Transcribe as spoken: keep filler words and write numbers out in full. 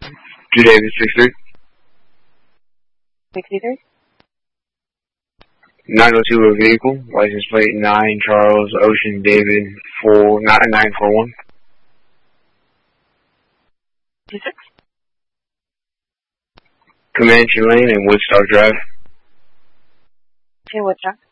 Two David six three. sixty-three. nine oh two a vehicle. License plate nine Charles Ocean David four nine nine four one. Two six. Comanche Lane and Woodstock Drive. Okay, Woodstock.